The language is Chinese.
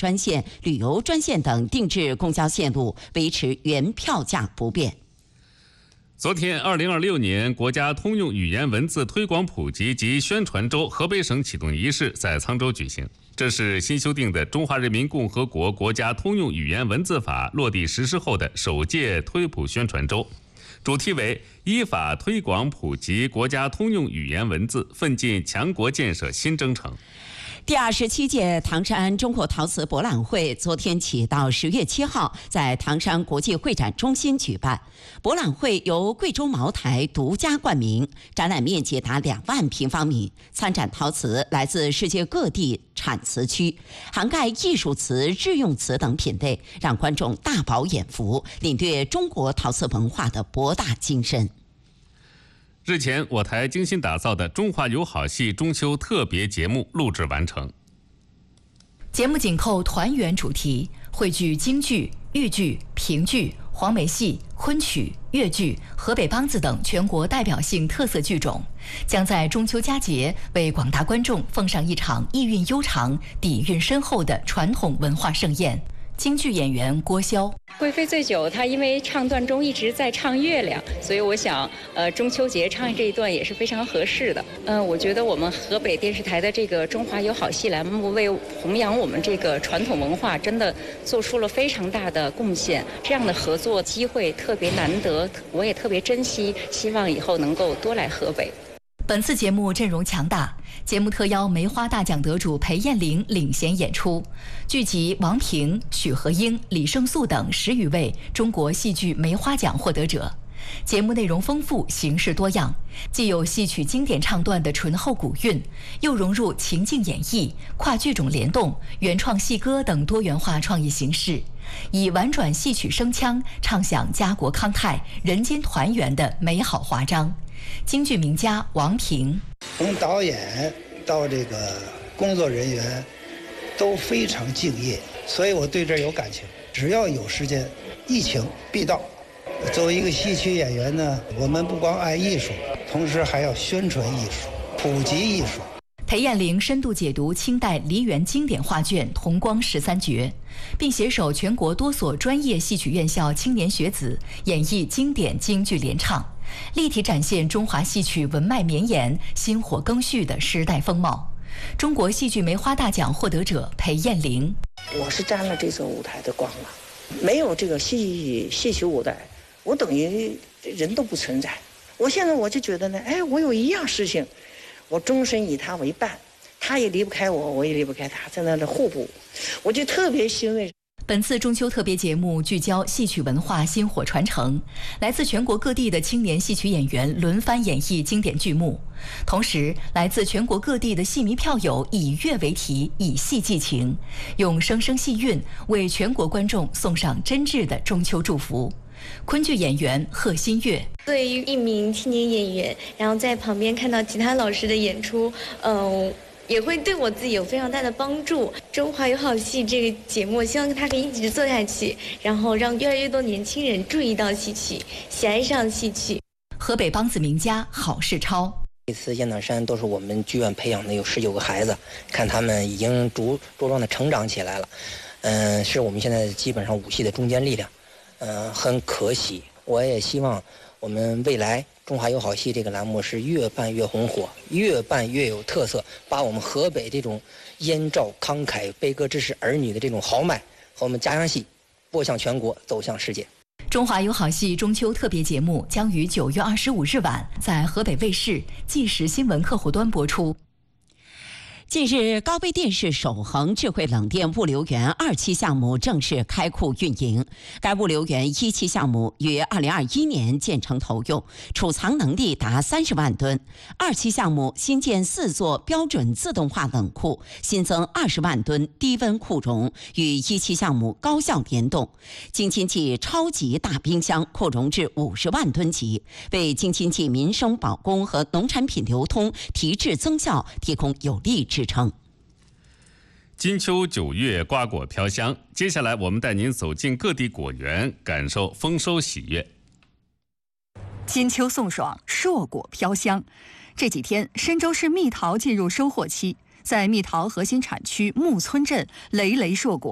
专线、旅游专线等定制公交线路维持原票价不变。 昨天，2026年国家通用语言文字推广普及及宣传周河北省启动仪式在沧州举行。这是新修订的《中华人民共和国国家通用语言文字法》落地实施后的首届推普宣传周，主题为依法推广普及国家通用语言文字，奋进强国建设新征程。 第27届唐山中国陶瓷博览会昨天起到10月7号在唐山国际会展中心举办。博览会由贵州茅台独家冠名，展览面积达2万平方米，参展陶瓷来自世界各地产瓷区，涵盖艺术瓷、日用瓷等品类，让观众大饱眼福，领略中国陶瓷文化的博大精深。 日前，我台精心打造的中华友好戏中秋特别节目录制完成。 节目紧扣团圆主题，汇聚京剧、豫剧、评剧、黄梅戏、昆曲、越剧、河北梆子等全国代表性特色剧种，将在中秋佳节为广大观众奉上一场意蕴悠长、底蕴深厚的传统文化盛宴。京剧演员郭霄， 贵妃醉酒，她因为唱段中一直在唱月亮，所以我想，中秋节唱这一段也是非常合适的。我觉得我们河北电视台的这个中华友好戏栏目为弘扬我们这个传统文化，真的做出了非常大的贡献。这样的合作机会特别难得，我也特别珍惜，希望以后能够多来河北。 本次节目阵容强大，节目特邀梅花大奖得主裴艳玲领衔演出，聚集王平、许和英、李胜素等10余位中国戏剧梅花奖获得者。节目内容丰富，形式多样，既有戏曲经典唱段的醇厚古韵，又融入情境演绎、跨剧种联动、原创戏歌等多元化创意形式，以婉转戏曲声腔唱响家国康泰、人间团圆的美好华章。京剧名家王平， 从导演到这个工作人员都非常敬业，所以我对这有感情。只要有时间，一请必到。作为一个戏曲演员呢，我们不光爱艺术，同时还要宣传艺术、普及艺术。 裴艳玲深度解读清代梨园经典画卷《同光13绝》，并携手全国多所专业戏曲院校青年学子演绎经典京剧联唱，立体展现中华戏曲文脉绵延、薪火更续的时代风貌。中国戏剧梅花大奖获得者裴艳玲， 我是沾了这座舞台的光了，没有这个戏曲舞台，我等于人都不存在。我现在我就觉得呢，我有一样事情，我终身以他为伴，他也离不开我，我也离不开他，在那里互补，我就特别欣慰。 本次中秋特别节目聚焦戏曲文化薪火传承，来自全国各地的青年戏曲演员轮番演绎经典剧目，同时来自全国各地的戏迷票友以乐为题，以戏寄情，用声声戏韵为全国观众送上真挚的中秋祝福。昆剧演员贺新月， 作为一名青年演员，然后在旁边看到其他老师的演出，也会对我自己有非常大的帮助。中华友好戏这个节目，希望它可以一直做下去，然后让越来越多年轻人注意到戏曲，喜爱上戏曲。 河北梆子名家郝世超， 这次雁荡山都是我们剧院培养的有19个孩子，看他们已经茁壮的成长起来了，是我们现在基本上武戏的中坚力量，很可喜。我也希望我们未来中华友好戏这个栏目是越办越红火，越办越有特色，把我们河北这种燕赵慷慨悲歌之士儿女的这种豪迈和我们家乡戏播向全国，走向世界。 中华友好戏中秋特别节目将于9月25日晚在河北卫视纪实新闻客户端播出。 近日，高碑店市守恒智慧冷链物流园2期项目正式开库运营。该物流园1期项目于2021年建成投用，储藏能力达30万吨。2期项目新建4座标准自动化冷库，新增20万吨低温库容，与1期项目高效联动。京津冀超级大冰箱扩容至50万吨级，为京津冀民生保供和农产品流通提质增效提供有力支撑。 金秋9月，瓜果飘香。接下来，我们带您走进各地果园，感受丰收喜悦。 金秋送爽，硕果飘香。这几天，深州市蜜桃进入收获期，在蜜桃核心产区木村镇累累硕果。